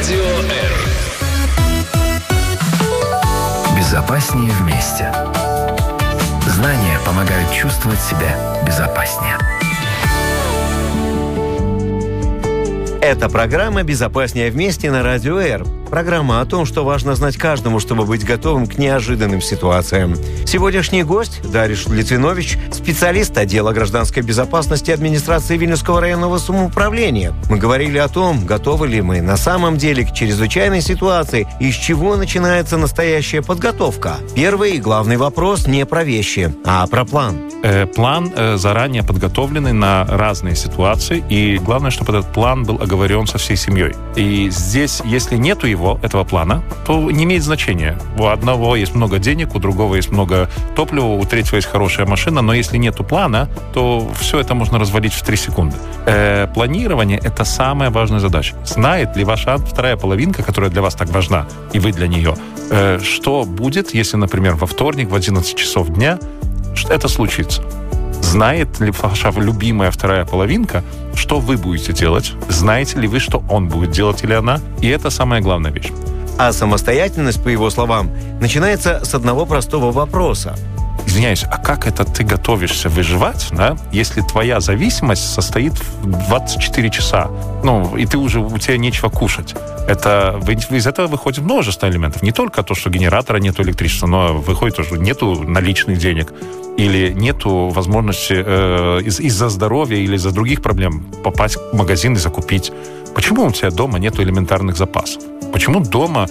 Радио R. Безопаснее вместе. Знания помогают чувствовать себя безопаснее. Это программа «Безопаснее вместе» на Радио R. Программа о том, что важно знать каждому, чтобы быть готовым к неожиданным ситуациям. Сегодняшний гость Дариш Литвинович, специалист отдела гражданской безопасности администрации Вильнюсского районного самоуправления. Мы говорили о том, готовы ли мы на самом деле к чрезвычайной ситуации и с чего начинается настоящая подготовка. Первый и главный вопрос не про вещи, а про план. План заранее подготовленный на разные ситуации, и главное, чтобы этот план был оговорен со всей семьей. И здесь, если нету этого плана, то не имеет значения. У одного есть много денег, у другого есть много топлива, у третьего есть хорошая машина, но если нету плана, то все это можно развалить в 3 секунды. Планирование — это самая важная задача. Знает ли ваша вторая половинка, которая для вас так важна, и вы для нее, что будет, если, например, во вторник в 11 часов дня это случится? Знает ли ваша любимая вторая половинка, что вы будете делать? Знаете ли вы, что он будет делать или она? И это самая главная вещь. А самостоятельность, по его словам, начинается с одного простого вопроса. Извиняюсь, а как это ты готовишься выживать, да, если твоя зависимость состоит в 24 часа? И у тебя нечего кушать. Из этого выходит множество элементов. Не только то, что генератора нету электричества, но выходит то, что нету наличных денег. Или нету возможности из-за здоровья или из-за других проблем попасть в магазин и закупить. Почему у тебя дома нету элементарных запасов? Почему дома,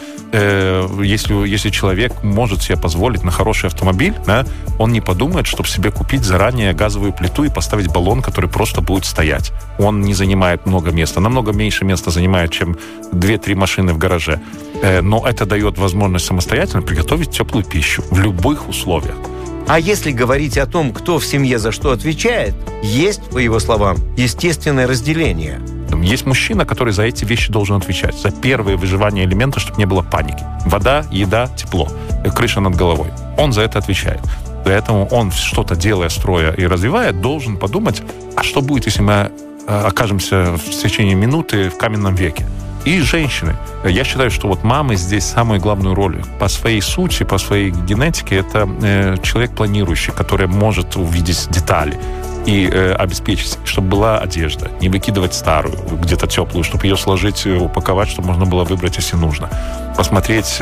если человек может себе позволить на хороший автомобиль, да, он не подумает, чтобы себе купить заранее газовую плиту и поставить баллон, который просто будет стоять? Он не занимает много места, намного меньше места занимает, чем 2-3 машины в гараже. Но это дает возможность самостоятельно приготовить теплую пищу в любых условиях. А если говорить о том, кто в семье за что отвечает, есть, по его словам, естественное разделение. Есть мужчина, который за эти вещи должен отвечать. За первые выживания элемента, чтобы не было паники. Вода, еда, тепло, крыша над головой. Он за это отвечает. Поэтому он, что-то делая, строя и развивая, должен подумать, а что будет, если мы окажемся в течение минуты в каменном веке? И женщины. Я считаю, что мамы здесь самую главную роль. По своей сути, по своей генетике, это человек планирующий, который может увидеть детали и обеспечить, чтобы была одежда, не выкидывать старую, где-то теплую, чтобы ее сложить, упаковать, чтобы можно было выбрать, если нужно. Посмотреть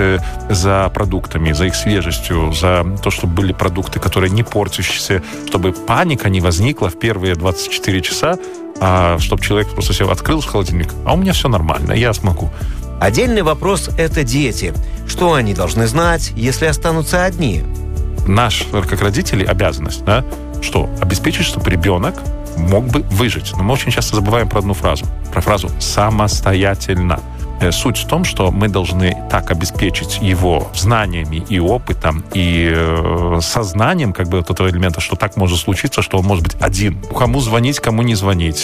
за продуктами, за их свежестью, за то, чтобы были продукты, которые не портящиеся, чтобы паника не возникла в первые 24 часа, чтобы человек просто себе открыл холодильник, а у меня все нормально, я смогу. Отдельный вопрос – это дети. Что они должны знать, если останутся одни? Наш, как родители, обязанность, да, что? Обеспечить, чтобы ребенок мог бы выжить. Но мы очень часто забываем про одну фразу. Про фразу «самостоятельно». Суть в том, что мы должны так обеспечить его знаниями и опытом, и сознанием этого элемента, что так может случиться, что он может быть один. Кому звонить, кому не звонить,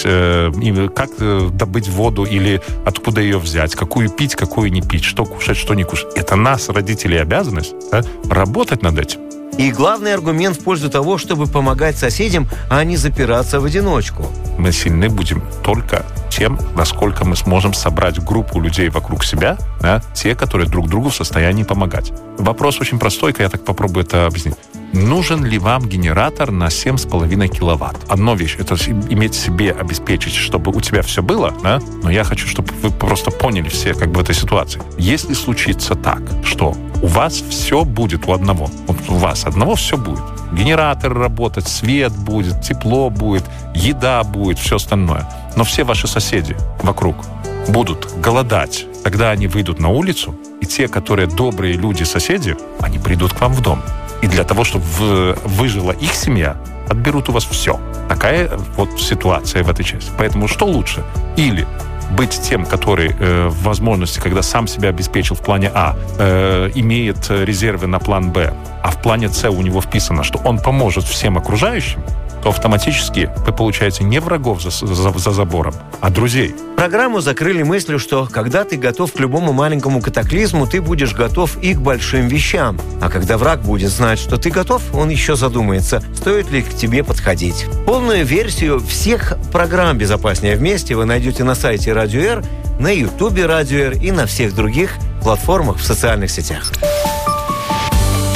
как добыть воду или откуда ее взять, какую пить, какую не пить, что кушать, что не кушать. Это нас, родителей, обязанность, да, работать над этим. И главный аргумент в пользу того, чтобы помогать соседям, а не запираться в одиночку. Мы сильны будем только тем, насколько мы сможем собрать группу людей вокруг себя, да, те, которые друг другу в состоянии помогать. Вопрос очень простой, я так попробую это объяснить. Нужен ли вам генератор на 7,5 киловатт? Одна вещь — это иметь себе, обеспечить, чтобы у тебя все было, да? Но я хочу, чтобы вы просто поняли все в этой ситуации. Если случится так, что у вас все будет у одного, у вас одного все будет. Генератор работать, свет будет, тепло будет, еда будет, все остальное. Но все ваши соседи вокруг будут голодать. Тогда они выйдут на улицу, и те, которые добрые люди-соседи, они придут к вам в дом. И для того, чтобы выжила их семья, отберут у вас все. Такая ситуация в этой части. Поэтому что лучше? Или быть тем, который в возможности, когда сам себя обеспечил в плане А, имеет резервы на план Б, а в плане С у него вписано, что он поможет всем окружающим, то автоматически вы получаете не врагов за забором, а друзей. Программу закрыли мыслью, что когда ты готов к любому маленькому катаклизму, ты будешь готов и к большим вещам. А когда враг будет знать, что ты готов, он еще задумается, стоит ли к тебе подходить. Полную версию всех программ «Безопаснее вместе» вы найдете на сайте Радио Р, на Ютубе Радио Р и на всех других платформах в социальных сетях.